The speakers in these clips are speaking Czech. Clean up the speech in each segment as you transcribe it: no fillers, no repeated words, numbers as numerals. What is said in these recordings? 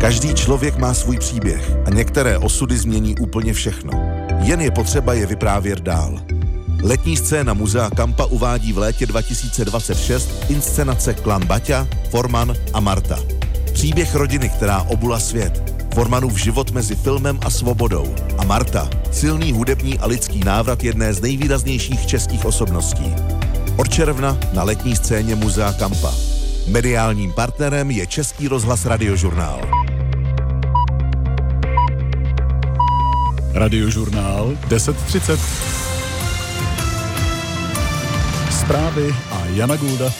Každý člověk má svůj příběh a některé osudy změní úplně všechno. Jen je potřeba je vyprávět dál. Letní scéna Muzea Kampa uvádí v létě 2026 inscenace Klan Baťa, Forman a Marta. Příběh rodiny, která obula svět. Formanův život mezi filmem a svobodou. A Marta, silný hudební a lidský návrat jedné z nejvýraznějších českých osobností. Od června na letní scéně Muzea Kampa. Mediálním partnerem je Český rozhlas Radiožurnál. Radiožurnál 10:30. Zprávy a Jana Gulda.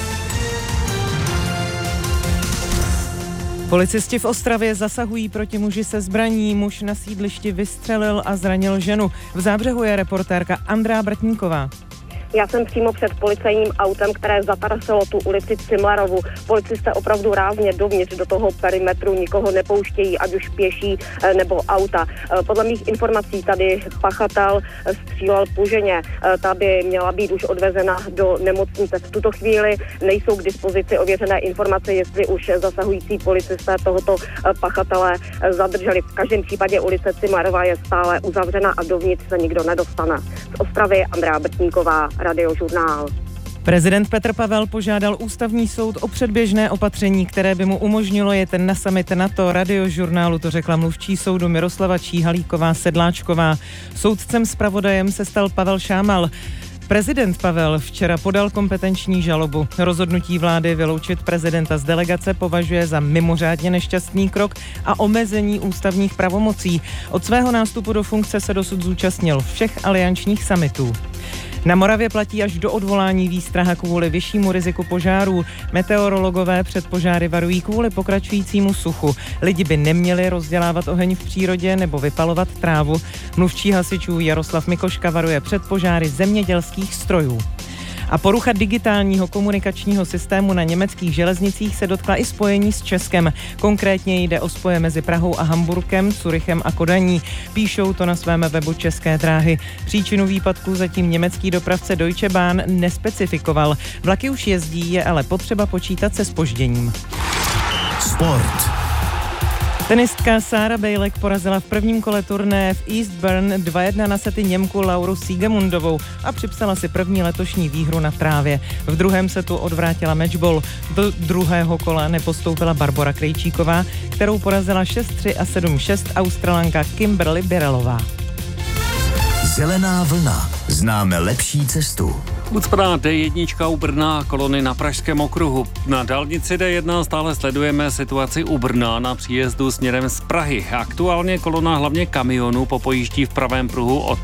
Policisti v Ostravě zasahují proti muži se zbraní. Muž na sídlišti vystřelil a zranil ženu. V Zábřehu je reportérka Andrea Brtníková. Já jsem přímo před policejním autem, které zatarasilo tu ulici Cimlerovu. Policisté opravdu rázně dovnitř do toho perimetru nikoho nepouštějí, ať už pěší nebo auta. Podle mých informací tady pachatel střílel po ženě. Ta by měla být už odvezena do nemocnice. V tuto chvíli nejsou k dispozici ověřené informace, jestli už zasahující policisté tohoto pachatele zadrželi. V každém případě ulice Cimlerova je stále uzavřena a dovnitř se nikdo nedostane. Z Ostravy Andrea Brtníková, Radiožurnál. Prezident Petr Pavel požádal ústavní soud o předběžné opatření, které by mu umožnilo jet na summit NATO. Radiožurnálu to řekla mluvčí soudu Miroslava Číhalíková-Sedláčková. Soudcem zpravodajem se stal Pavel Šámal. Prezident Pavel včera podal kompetenční žalobu. Rozhodnutí vlády vyloučit prezidenta z delegace považuje za mimořádně nešťastný krok a omezení ústavních pravomocí. Od svého nástupu do funkce se dosud zúčastnil všech aliančních summitů. Na Moravě platí až do odvolání výstraha kvůli vyššímu riziku požárů. Meteorologové před požáry varují kvůli pokračujícímu suchu. Lidi by neměli rozdělávat oheň v přírodě nebo vypalovat trávu. Mluvčí hasičů Jaroslav Mikoška varuje před požáry zemědělských strojů. A porucha digitálního komunikačního systému na německých železnicích se dotkla i spojení s Českem. Konkrétně jde o spoje mezi Prahou a Hamburkem, Curychem a Kodaní. Píšou to na svém webu České dráhy. Příčinu výpadku zatím německý dopravce Deutsche Bahn nespecifikoval. Vlaky už jezdí, je ale potřeba počítat se zpožděním. Sport. Tenistka Sára Bejlek porazila v prvním kole turnaje v Eastbourne 2-1 na sety Němku Lauru Siegemundovou a připsala si první letošní výhru na trávě. V druhém setu odvrátila matchball. Do druhého kola nepostoupila Barbora Krejčíková, kterou porazila 6-3 a 7-6 Australanka Kimberly Birellová. Zelená vlna. Známe lepší cestu. Ucpaná D1 u Brna, kolony na Pražském okruhu. Na dálnici D1 stále sledujeme situaci u Brna na příjezdu směrem z Prahy. Aktuálně kolona hlavně kamionů popojíždí v pravém pruhu od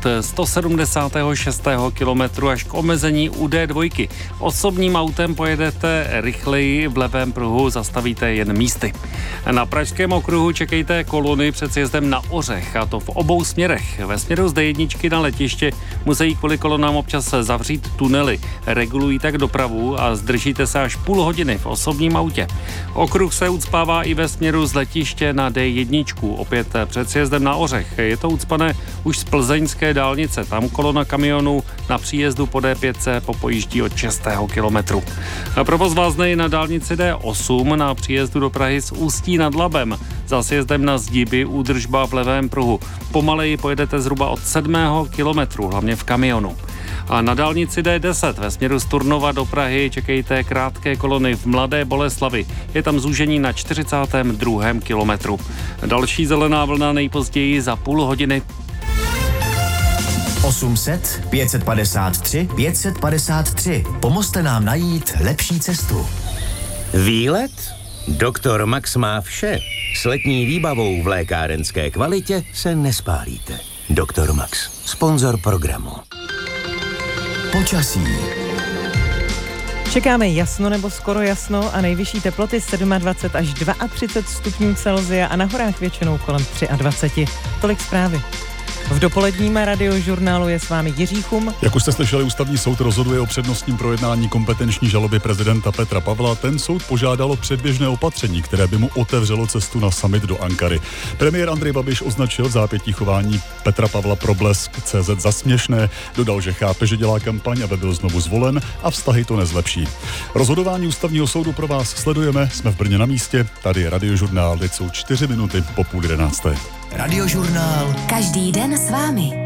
176. kilometru až k omezení u D2. Osobním autem pojedete rychleji, v levém pruhu zastavíte jen místy. Na Pražském okruhu čekejte kolony před sjezdem na Ořech, a to v obou směrech. Ve směru z D1 na letiště musí kvůli kolonám občas zavřít tunely. Regulují tak dopravu a zdržíte se až půl hodiny v osobním autě. Okruh se ucpává i ve směru z letiště na D1, opět před sjezdem na Ořech. Je to ucpané už z plzeňské dálnice. Tam kolona kamionů na příjezdu po D5 popojíždí od 6. kilometru. Provoz váznej na dálnici D8 na příjezdu do Prahy z Ústí nad Labem. Za sjezdem na Zdiby údržba v levém pruhu. Pomaleji pojedete zhruba od 7. kilometru, hlavně v kamionu. A na dálnici D10 ve směru z Turnova do Prahy čekejte krátké kolony v Mladé Boleslavi. Je tam zúžení na 42. kilometru. Další zelená vlna nejpozději za půl hodiny. 800 553 553. Pomozte nám najít lepší cestu. Výlet? Doktor Max má vše. S letní výbavou v lékárenské kvalitě se nespálíte. Doktor Max, sponzor programu. Počasí. Čekáme jasno nebo skoro jasno a nejvyšší teploty 27 až 32 stupňů Celsia a na horách většinou kolem 23. Tolik zprávy. V dopoledním radiožurnálu je s vámi Jiří Chum. Jak už jste slyšeli, ústavní soud rozhoduje o přednostním projednání kompetenční žaloby prezidenta Petra Pavla. Ten soud požádal o předběžné opatření, které by mu otevřelo cestu na summit do Ankary. Premiér Andrej Babiš označil vzápětí chování Petra Pavla pro Blesk.cz za směšné. Dodal, že chápe, že dělá kampaň, aby byl znovu zvolen a vztahy to nezlepší. Rozhodování ústavního soudu pro vás sledujeme. Jsme v Brně na místě. Tady je radiožurnál, teď jsou 4 minuty po 10:30. Radiožurnál. Každý den s vámi.